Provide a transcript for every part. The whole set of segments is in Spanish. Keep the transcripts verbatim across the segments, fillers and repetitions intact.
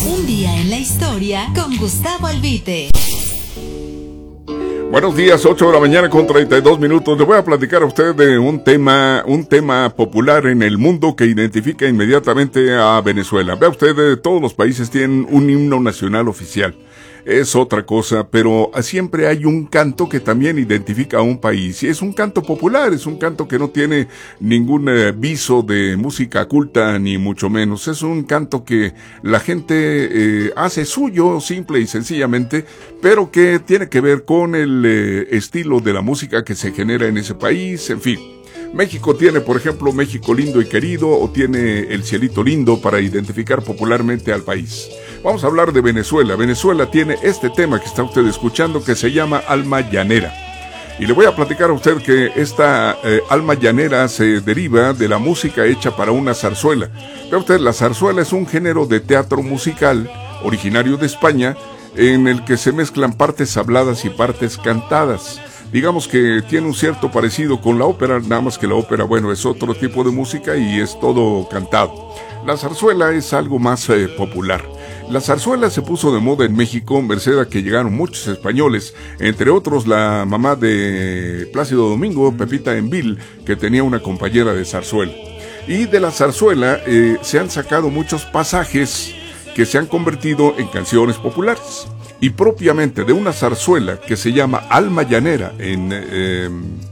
Un día en la historia con Gustavo Albite. Buenos días, ocho de la mañana con treinta y dos minutos. Le voy a platicar a usted de un tema, un tema popular en el mundo que identifica inmediatamente a Venezuela. Vea usted, todos los países tienen un himno nacional oficial. Es otra cosa, pero siempre hay un canto que también identifica a un país. Y es un canto popular, es un canto que no tiene ningún eh, viso de música culta, ni mucho menos. Es un canto que la gente eh, hace suyo, simple y sencillamente, pero que tiene que ver con el eh, estilo de la música que se genera en ese país, en fin. México tiene, por ejemplo, México lindo y querido, o tiene el cielito lindo para identificar popularmente al país. Vamos a hablar de Venezuela. Venezuela tiene este tema que está usted escuchando que se llama Alma Llanera. Y le voy a platicar a usted que esta eh, alma llanera se deriva de la música hecha para una zarzuela. Vea usted, la zarzuela es un género de teatro musical originario de España en el que se mezclan partes habladas y partes cantadas. Digamos que tiene un cierto parecido con la ópera, nada más que la ópera, bueno, es otro tipo de música y es todo cantado. La zarzuela es algo más eh, popular. La zarzuela se puso de moda en México, merced a que llegaron muchos españoles, entre otros la mamá de Plácido Domingo, Pepita Envil, que tenía una compañera de zarzuela. Y de la zarzuela eh, se han sacado muchos pasajes que se han convertido en canciones populares. Y propiamente de una zarzuela que se llama Alma Llanera en, eh,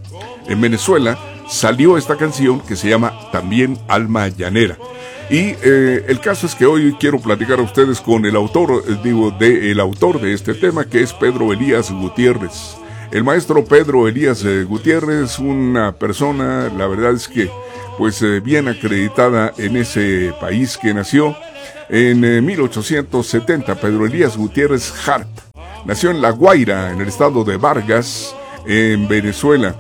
en Venezuela, salió esta canción que se llama también Alma Llanera. Y eh, el caso es que hoy quiero platicar a ustedes con el autor, eh, digo, de, el autor de este tema, que es Pedro Elías Gutiérrez. El maestro Pedro Elías eh, Gutiérrez, una persona, la verdad es que, pues, eh, bien acreditada en ese país que nació. En eh, mil ochocientos setenta, Pedro Elías Gutiérrez Hart nació en La Guaira, en el estado de Vargas, en Venezuela,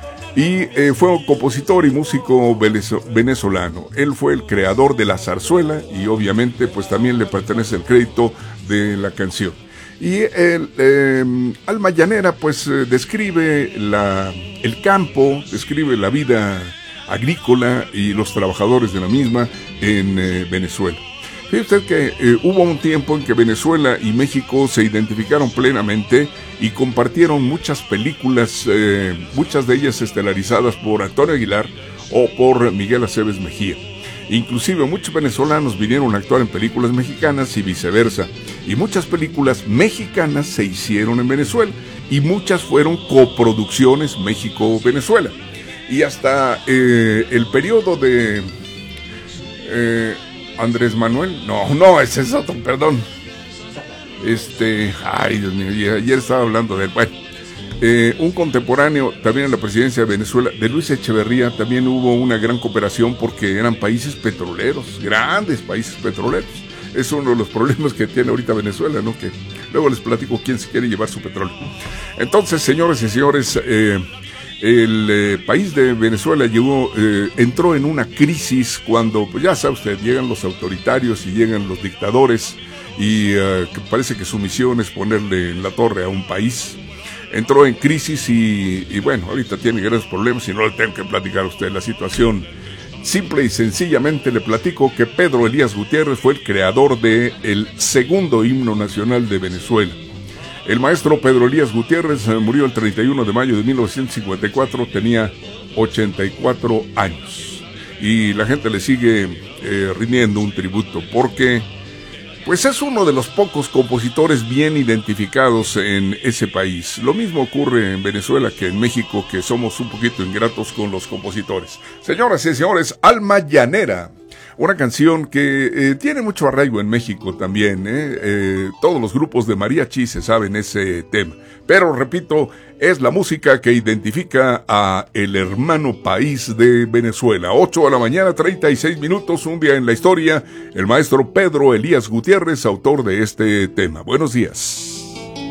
y eh, fue un compositor y músico venezolano. Él fue el creador de la zarzuela y obviamente pues también le pertenece el crédito de la canción. Y el eh, Alma Llanera pues eh, describe la, el campo, describe la vida agrícola y los trabajadores de la misma en eh, Venezuela. Fíjese usted que eh, hubo un tiempo en que Venezuela y México se identificaron plenamente y compartieron muchas películas, eh, muchas de ellas estelarizadas por Antonio Aguilar o por Miguel Aceves Mejía. Inclusive muchos venezolanos vinieron a actuar en películas mexicanas y viceversa. Y muchas películas mexicanas se hicieron en Venezuela y muchas fueron coproducciones México-Venezuela. Y hasta eh, el periodo de... Eh, Andrés Manuel, no, no, ese es otro, perdón. Este, ay Dios mío, ayer estaba hablando de él. Bueno, eh, un contemporáneo también en la presidencia de Venezuela, de Luis Echeverría, también hubo una gran cooperación porque eran países petroleros, grandes países petroleros. Es uno de los problemas que tiene ahorita Venezuela, ¿no? Que luego les platico quién se quiere llevar su petróleo. Entonces, señores y señores, eh, el eh, país de Venezuela llegó, eh, entró en una crisis cuando, pues ya sabe usted, llegan los autoritarios y llegan los dictadores y eh, que parece que su misión es ponerle en la torre a un país. Entró en crisis y, y bueno, ahorita tiene grandes problemas y no le tengo que platicar a usted la situación. Simple y sencillamente le platico que Pedro Elías Gutiérrez fue el creador del segundo himno nacional de Venezuela. El maestro Pedro Elías Gutiérrez murió el treinta y uno de mayo de mil novecientos cincuenta y cuatro, tenía ochenta y cuatro años. Y la gente le sigue eh, rindiendo un tributo porque pues es uno de los pocos compositores bien identificados en ese país. Lo mismo ocurre en Venezuela que en México, que somos un poquito ingratos con los compositores. Señoras y señores, Alma Llanera. Una canción que eh, tiene mucho arraigo en México también, ¿eh? Eh, todos los grupos de mariachi se saben ese tema. Pero, repito, es la música que identifica a el hermano país de Venezuela. ocho de la mañana, treinta y seis minutos, un día en la historia. El maestro Pedro Elías Gutiérrez, autor de este tema. Buenos días.